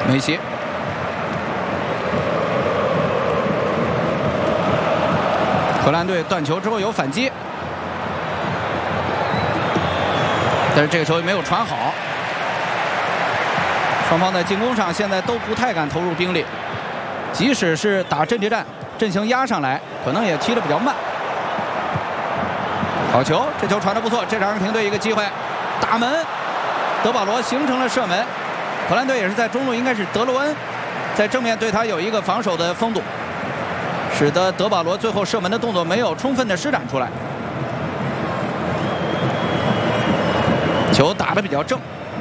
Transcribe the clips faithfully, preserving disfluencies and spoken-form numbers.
梅西。 荷兰队断球之后有反击，但是这个球也没有传好。双方在进攻上现在都不太敢投入兵力，即使是打阵地战，阵型压上来，可能也踢得比较慢。好球，这球传得不错，这是阿根廷队一个机会，打门，德保罗形成了射门。荷兰队也是在中路，应该是德罗恩，在正面对他有一个防守的封堵。 使得德保罗最后射门的动作没有充分的施展出来，球打得比较正。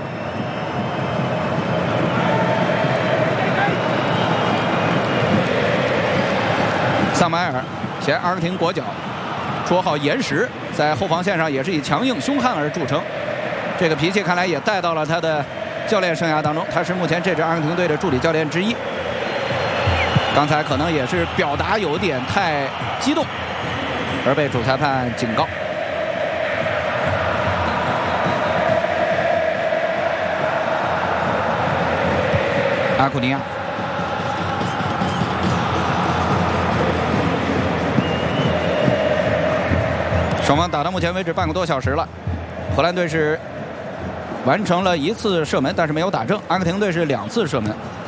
萨马尔，前阿根廷国脚，绰号岩石，在后防线上也是以强硬凶悍而著称。这个脾气看来也带到了他的教练生涯当中，他是目前这支阿根廷队的助理教练之一。 刚才可能也是表达有点太激动，而被主裁判警告。阿库尼亚，双方打到目前为止半个多小时了，荷兰队是完成了一次射门，但是没有打正；阿根廷队是两次射门。